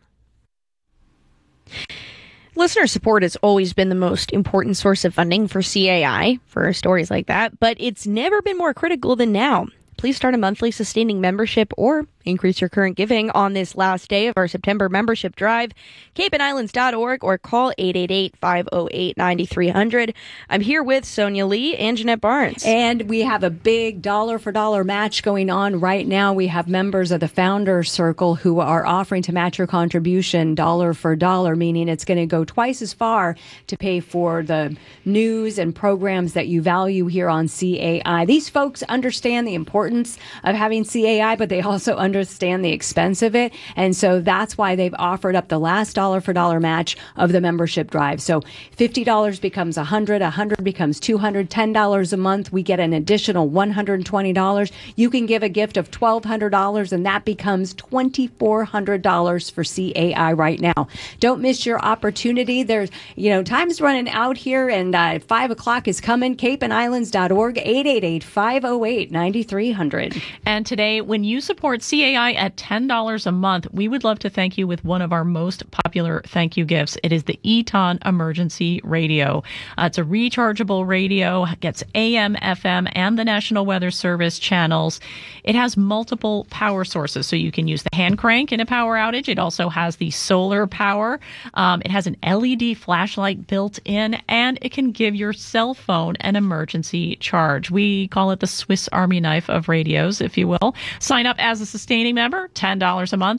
Listener support has always been the most important source of funding for C A I, for stories like that, but it's never been more critical than now. Please start a monthly sustaining membership or increase your current giving on this last day of our September membership drive. cape and islands dot org or call eight eight eight, five oh eight, nine three hundred. I'm here with Sonia Lee and Jeanette Barnes. And we have a big dollar for dollar match going on right now. We have members of the Founder Circle who are offering to match your contribution dollar for dollar, meaning it's going to go twice as far to pay for the news and programs that you value here on C A I. These folks understand the importance of having C A I, but they also understand the expense of it. And so that's why they've offered up the last dollar for dollar match of the membership drive. So fifty dollars becomes one hundred dollars, one hundred dollars becomes two hundred dollars, ten dollars a month. We get an additional one hundred twenty dollars. You can give a gift of twelve hundred dollars and that becomes twenty-four hundred dollars for C A I right now. Don't miss your opportunity. There's, you know, time's running out here and uh, five o'clock is coming. cape and islands dot org, eight eight eight, five oh eight, nine three hundred. And today, when you support C A I at ten dollars a month, we would love to thank you with one of our most popular thank you gifts. It is the Eton Emergency Radio. Uh, it's a rechargeable radio, gets A M, F M, and the National Weather Service channels. It has multiple power sources, so you can use the hand crank in a power outage. It also has the solar power. Um, it has an L E D flashlight built in, and it can give your cell phone an emergency charge. We call it the Swiss Army knife of radios, if you will. Sign up as a sustaining member, ten dollars a month.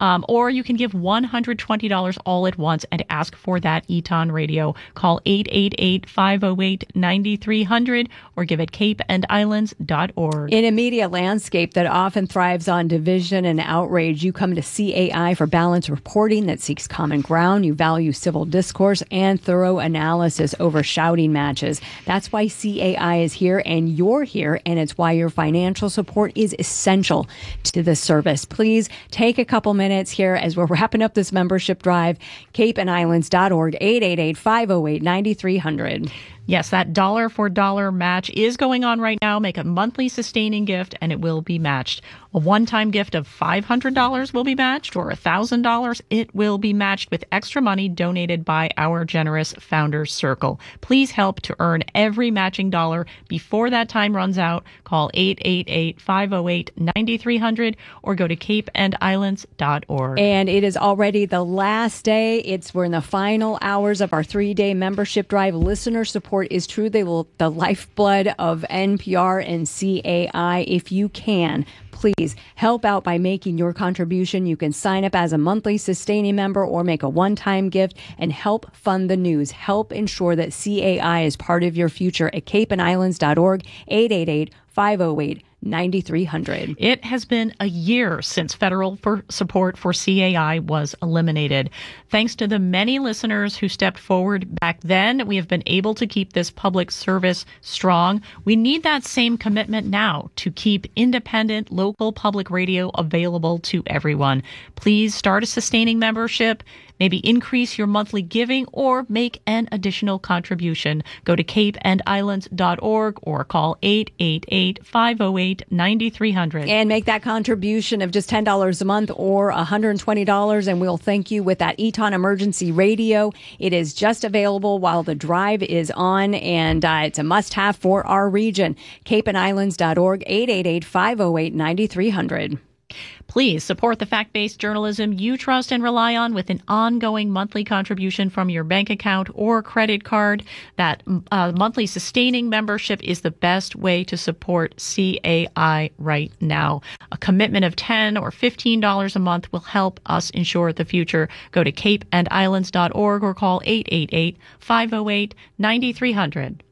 Um, or you can give one hundred twenty dollars all at once and ask for that Eton radio. Call eight eight eight, five oh eight, nine three hundred or give at cape and islands dot org. In a media landscape that often thrives on division and outrage, you come to C A I for balanced reporting that seeks common ground. You value civil discourse and thorough analysis over shouting matches. That's why C A I is here, and you're here, and it's why your financial support is essential to this service. Please take a couple minutes here as we're wrapping up this membership drive. cape and islands dot org, eight eight eight, five oh eight, nine three hundred. Yes, that dollar for dollar match is going on right now. Make a monthly sustaining gift and it will be matched. A one-time gift of five hundred dollars will be matched, or one thousand dollars. It will be matched with extra money donated by our generous Founders Circle. Please help to earn every matching dollar before that time runs out. Call eight eight eight, five oh eight, nine three hundred or go to cape and islands dot org. And it is already the last day. It's we're in the final hours of our three-day membership drive. Listener support is truly the lifeblood of N P R and C A I. If you can, please help out by making your contribution. You can sign up as a monthly sustaining member or make a one-time gift and help fund the news. Help ensure that C A I is part of your future at cape and islands dot org, eight eight eight, five oh eight, nine three hundred. It has been a year since federal for support for C A I was eliminated. Thanks to the many listeners who stepped forward back then, we have been able to keep this public service strong. We need that same commitment now to keep independent local public radio available to everyone. Please start a sustaining membership, maybe increase your monthly giving, or make an additional contribution. Go to cape and islands dot org or call eight eight eight, five oh eight, nine three hundred. And make that contribution of just ten dollars a month or one hundred twenty dollars, and we'll thank you with that Eton Emergency Radio. It is just available while the drive is on, and uh, it's a must-have for our region. cape and islands dot org, eight eight eight, five oh eight, nine three hundred. Please support the fact-based journalism you trust and rely on with an ongoing monthly contribution from your bank account or credit card. That uh, monthly sustaining membership is the best way to support C A I right now. A commitment of ten dollars or fifteen dollars a month will help us ensure the future. Go to cape and islands dot org or call eight eight eight, five oh eight, nine three hundred.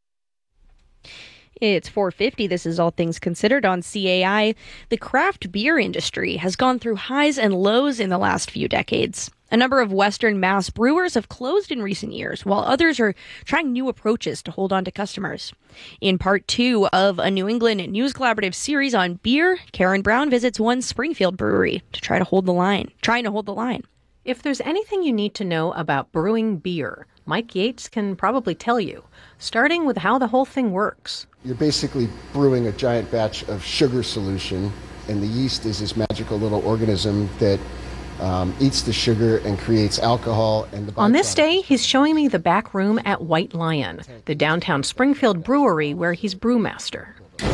It's four fifty. This is All Things Considered on C A I. The craft beer industry has gone through highs and lows in the last few decades. A number of Western Mass brewers have closed in recent years, while others are trying new approaches to hold on to customers. In part two of a New England News Collaborative series on beer, Karen Brown visits one Springfield brewery to try to hold the line, trying to hold the line. If there's anything you need to know about brewing beer, Mike Yates can probably tell you, starting with how the whole thing works. You're basically brewing a giant batch of sugar solution, and the yeast is this magical little organism that um, eats the sugar and creates alcohol. And the On this day, he's showing me the back room at White Lion, the downtown Springfield brewery where he's brewmaster.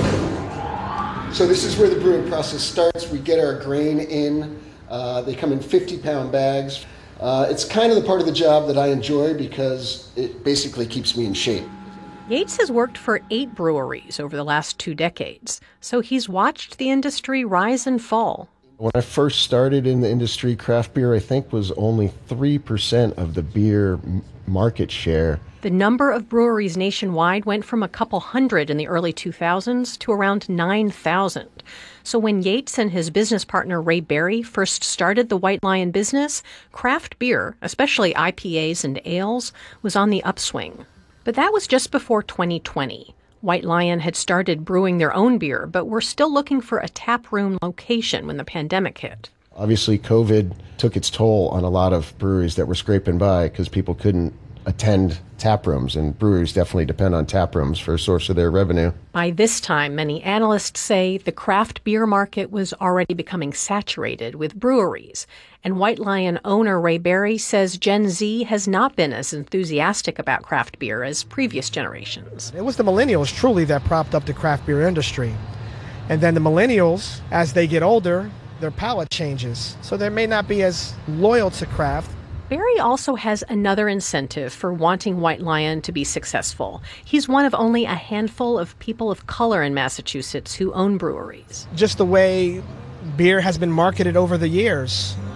So this is where the brewing process starts. We get our grain in. Uh, they come in fifty-pound bags. Uh, it's kind of the part of the job that I enjoy because it basically keeps me in shape. Yates has worked for eight breweries over the last two decades, so he's watched the industry rise and fall. When I first started in the industry, craft beer, I think, was only three percent of the beer market share. The number of breweries nationwide went from a couple hundred in the early two thousands to around nine thousand. So when Yates and his business partner Ray Berry first started the White Lion business, craft beer, especially I P As and ales, was on the upswing. But that was just before twenty twenty. White Lion had started brewing their own beer, but were still looking for a taproom location when the pandemic hit. Obviously, COVID took its toll on a lot of breweries that were scraping by because people couldn't attend tap rooms, and breweries definitely depend on tap rooms for a source of their revenue. By this time, many analysts say the craft beer market was already becoming saturated with breweries. And White Lion owner Ray Berry says Gen Z has not been as enthusiastic about craft beer as previous generations. It was the millennials truly that propped up the craft beer industry. And then the millennials, as they get older, their palate changes. So they may not be as loyal to craft. Berry also has another incentive for wanting White Lion to be successful. He's one of only a handful of people of color in Massachusetts who own breweries. Just the way beer has been marketed over the years,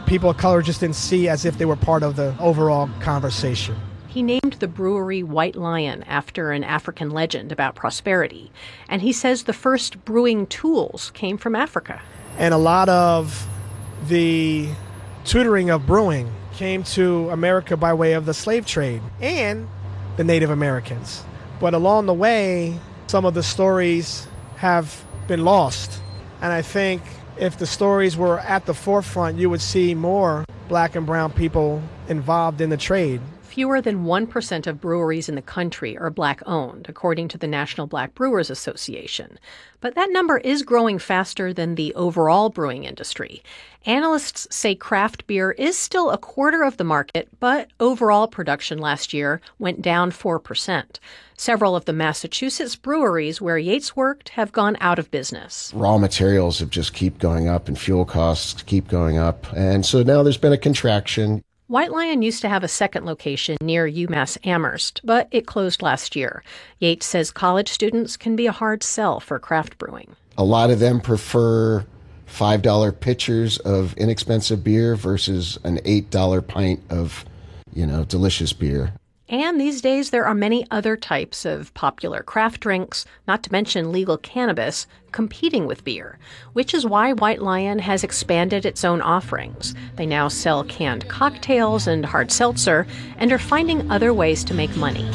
people of color just didn't see as if they were part of the overall conversation. He named the brewery White Lion after an African legend about prosperity, and he says the first brewing tools came from Africa. And a lot of the tutoring of brewing came to America by way of the slave trade and the Native Americans. But along the way, some of the stories have been lost. And I think if the stories were at the forefront, you would see more black and brown people involved in the trade. Fewer than one percent of breweries in the country are black-owned, according to the National Black Brewers Association. But that number is growing faster than the overall brewing industry. Analysts say craft beer is still a quarter of the market, but overall production last year went down four percent. Several of the Massachusetts breweries where Yates worked have gone out of business. Raw materials have just keep going up and fuel costs keep going up. And so now there's been a contraction. White Lion used to have a second location near UMass Amherst, but it closed last year. Yates says college students can be a hard sell for craft brewing. A lot of them prefer five dollar pitchers of inexpensive beer versus an eight dollar pint of, you know, delicious beer. And these days, there are many other types of popular craft drinks, not to mention legal cannabis, competing with beer, which is why White Lion has expanded its own offerings. They now sell canned cocktails and hard seltzer and are finding other ways to make money.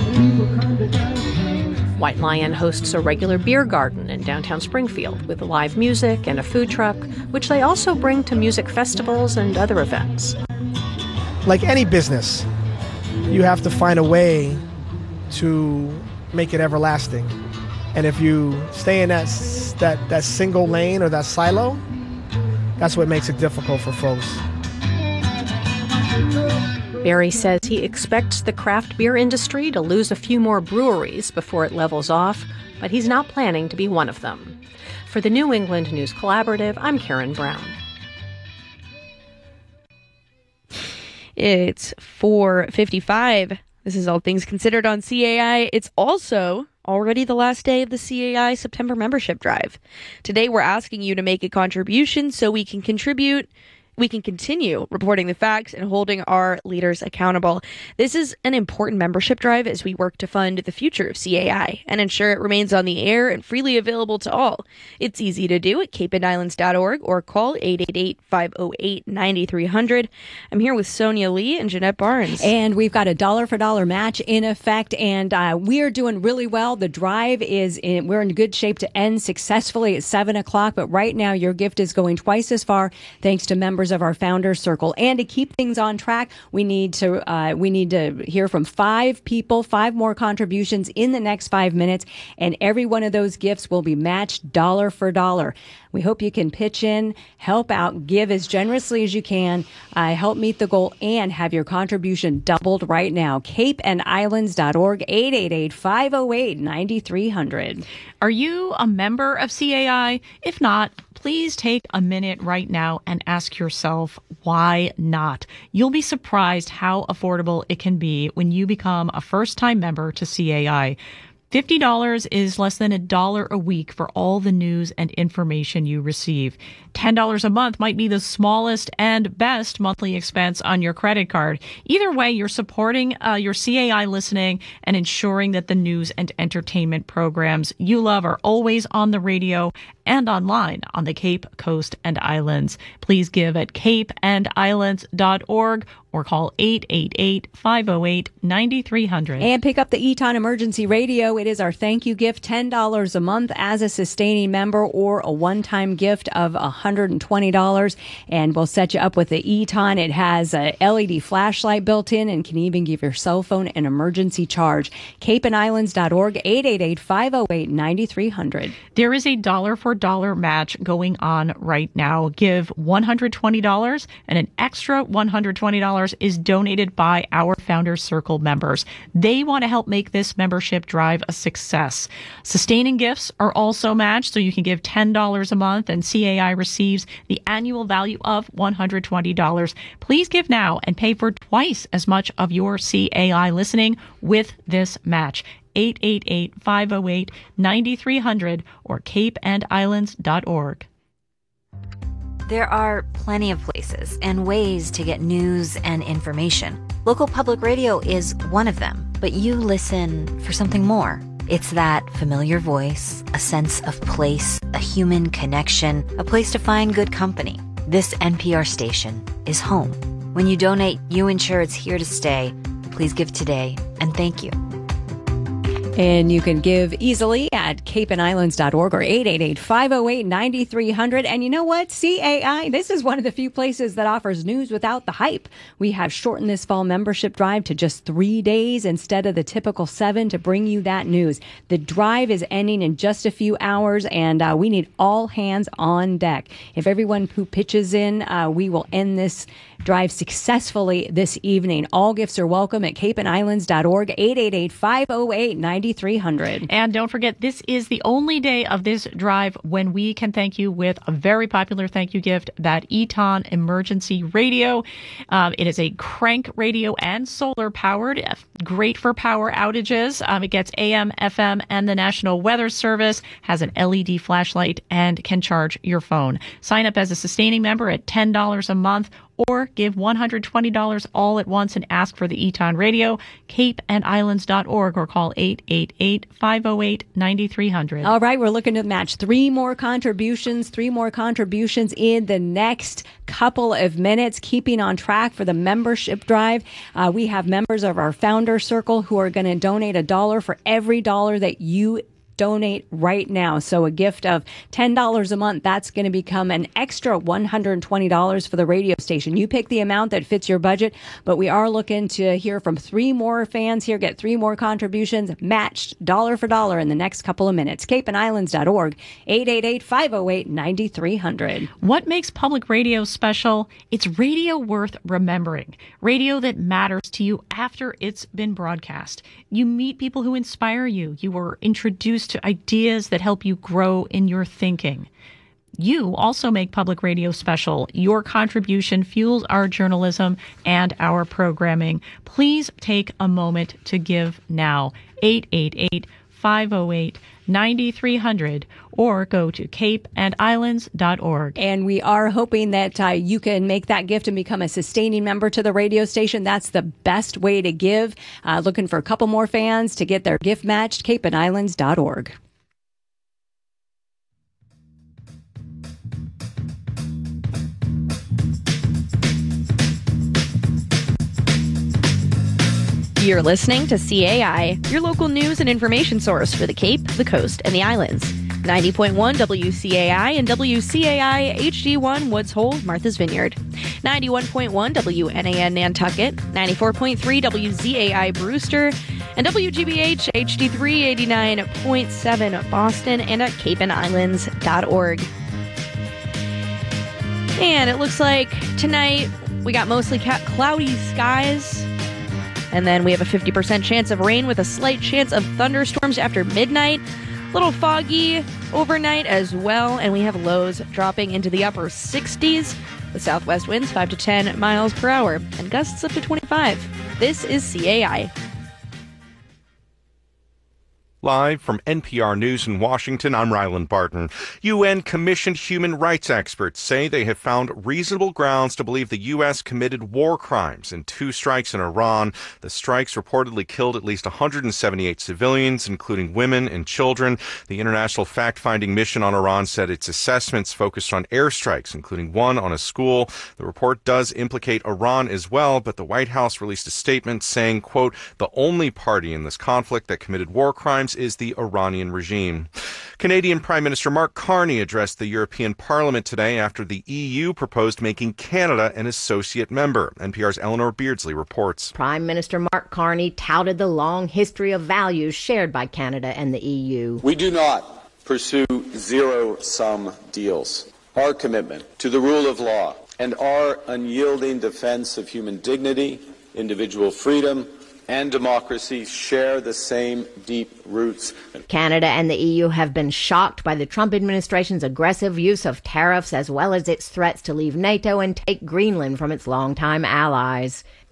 White Lion hosts a regular beer garden in downtown Springfield with live music and a food truck, which they also bring to music festivals and other events. Like any business, you have to find a way to make it everlasting. And if you stay in that, that, that single lane or that silo, that's what makes it difficult for folks. Barry says he expects the craft beer industry to lose a few more breweries before it levels off, but he's not planning to be one of them. For the New England News Collaborative, I'm Karen Brown. It's four fifty-five. This is All Things Considered on C A I. It's also already the last day of the C A I September membership drive. Today, we're asking you to make a contribution so we can contribute we can continue reporting the facts and holding our leaders accountable. This is an important membership drive as we work to fund the future of C A I and ensure it remains on the air and freely available to all. It's easy to do at cape and islands dot org or call eight eight eight, five oh eight, nine three hundred. I'm here with Sonia Lee and Jeanette Barnes. And we've got a dollar for dollar match in effect, and uh, we are doing really well. The drive is in, we're in good shape to end successfully at seven o'clock, but right now your gift is going twice as far thanks to members of our Founders Circle. And to keep things on track, we need to uh, we need to hear from five people, five more contributions in the next five minutes, and every one of those gifts will be matched dollar for dollar. We hope you can pitch in, help out, give as generously as you can, uh, help meet the goal, and have your contribution doubled right now. cape and islands dot org, eight eight eight, five oh eight, nine three hundred. Are you a member of C A I? If not, please take a minute right now and ask yourself, why not? You'll be surprised how affordable it can be when you become a first-time member to C A I. fifty dollars is less than a dollar a week for all the news and information you receive. ten dollars a month might be the smallest and best monthly expense on your credit card. Either way, you're supporting uh, your C A I listening and ensuring that the news and entertainment programs you love are always on the radio and online on the Cape, Coast, and Islands. Please give at cape and islands dot org or call eight eight eight, five oh eight, nine three hundred. And pick up the Eton Emergency Radio. It is our thank you gift, ten dollars a month as a sustaining member, or a one-time gift of one hundred twenty dollars. And we'll set you up with the Eton. It has a L E D flashlight built in and can even give your cell phone an emergency charge. cape and islands dot org, eight eight eight, five oh eight, nine three hundred. There is a dollar for dollar match going on right now. Give one hundred twenty dollars and an extra one hundred twenty dollars is donated by our Founders Circle members. They want to help make this membership drive a success. Sustaining gifts are also matched, so you can give ten dollars a month and C A I receives the annual value of one hundred twenty dollars. Please give now and pay for twice as much of your C A I listening with this match. eight eight eight, five oh eight, nine three hundred or cape and islands dot org. There are plenty of places and ways to get news and information. Local public radio is one of them, but you listen for something more. It's that familiar voice, a sense of place, a human connection, a place to find good company. This N P R station is home. When you donate, you ensure it's here to stay. Please give today, and thank you. And you can give easily at cape and islands dot org or eight eight eight, five oh eight, nine three hundred. And you know what? C A I, this is one of the few places that offers news without the hype. We have shortened this fall membership drive to just three days instead of the typical seven to bring you that news. The drive is ending in just a few hours, and uh, we need all hands on deck. If everyone who pitches in, uh, we will end this drive successfully this evening. All gifts are welcome at cape and islands dot org, eight eight eight, five oh eight, nine three hundred. And don't forget, this is the only day of this drive when we can thank you with a very popular thank you gift, that Eton Emergency Radio. Um, it is a crank radio and solar powered, great for power outages. Um, it gets A M, F M, and the National Weather Service, has an L E D flashlight, and can charge your phone. Sign up as a sustaining member at ten dollars a month, or give one hundred twenty dollars all at once and ask for the Eton Radio, cape and islands dot org, or call eight eight eight, five oh eight, nine three hundred. All right, we're looking to match three more contributions, three more contributions in the next couple of minutes, keeping on track for the membership drive. Uh, we have members of our founder circle who are going to donate a dollar for every dollar that you donate right now. So a gift of ten dollars a month, that's going to become an extra one hundred twenty dollars for the radio station. You pick the amount that fits your budget, but we are looking to hear from three more fans here, get three more contributions matched dollar for dollar in the next couple of minutes. cape and islands dot org, eight eight eight, five oh eight, nine three hundred. What makes public radio special? It's radio worth remembering. Radio that matters to you after it's been broadcast. You meet people who inspire you. You were introduced to ideas that help you grow in your thinking. You also make public radio special. Your contribution fuels our journalism and our programming. Please take a moment to give now. eight eight eight, five oh eight, nine three hundred, or go to cape and islands dot org. And we are hoping that uh, you can make that gift and become a sustaining member to the radio station. That's the best way to give. Uh, looking for a couple more fans to get their gift matched, cape and islands dot org. You're listening to C A I, your local news and information source for the Cape, the Coast, and the Islands. ninety point one W C A I and W C A I H D one Woods Hole, Martha's Vineyard. ninety-one point one W N A N Nantucket, ninety-four point three W Z A I Brewster, and W G B H H D three eighty-nine point seven Boston, and at cape and islands dot org. And it looks like tonight we got mostly cloudy skies. And then we have a fifty percent chance of rain with a slight chance of thunderstorms after midnight. A little foggy overnight as well. And we have lows dropping into the upper sixties. The southwest winds five to ten miles per hour and gusts up to twenty-five. This is C A I. Live from N P R News in Washington, I'm Ryland Barton. U N-commissioned human rights experts say they have found reasonable grounds to believe the U S committed war crimes in two strikes in Iran. The strikes reportedly killed at least one hundred seventy-eight civilians, including women and children. The International Fact-Finding Mission on Iran said its assessments focused on airstrikes, including one on a school. The report does implicate Iran as well, but the White House released a statement saying, quote, the only party in this conflict that committed war crimes is the Iranian regime. Canadian Prime Minister Mark Carney addressed the European Parliament today after the E U proposed making Canada an associate member. N P R's Eleanor Beardsley reports. Prime Minister Mark Carney touted the long history of values shared by Canada and the E U. We do not pursue zero-sum deals. Our commitment to the rule of law and our unyielding defense of human dignity, individual freedom, and democracy share the same deep roots. Canada and the E U have been shocked by the Trump administration's aggressive use of tariffs as well as its threats to leave NATO and take Greenland from its longtime allies.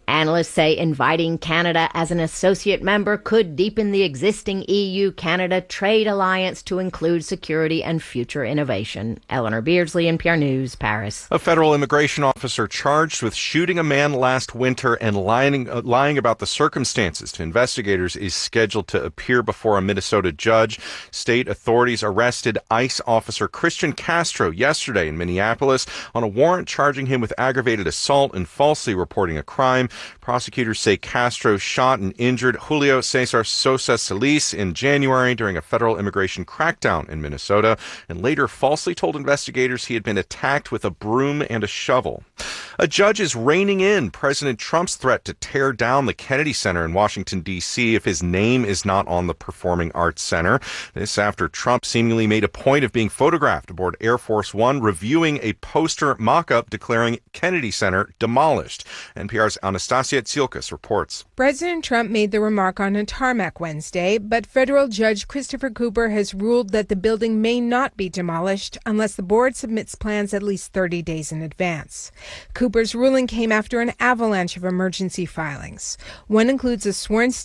Analysts say inviting Canada as an associate member could deepen the existing E U-Canada trade alliance to include security and future innovation. Eleanor Beardsley, N P R News, Paris. A federal immigration officer charged with shooting a man last winter and lying, uh, lying about the circumstances to investigators is scheduled to appear before a Minnesota judge. State authorities arrested ICE officer Christian Castro yesterday in Minneapolis on a warrant charging him with aggravated assault and falsely reporting a crime. Prosecutors say Castro shot and injured Julio Cesar Sosa Solis in January during a federal immigration crackdown in Minnesota, and later falsely told investigators he had been attacked with a broom and a shovel. A judge is reining in President Trump's threat to tear down the Kennedy Center in Washington, D C if his name is not on the Performing Arts Center. This after Trump seemingly made a point of being photographed aboard Air Force One reviewing a poster mock-up declaring Kennedy Center demolished. N P R's Anastasia Tsiolkas reports. President Trump made the remark on a tarmac Wednesday, but federal judge Christopher Cooper has ruled that the building may not be demolished unless the board submits plans at least thirty days in advance. Cooper's ruling came after an avalanche of emergency filings. One includes a sworn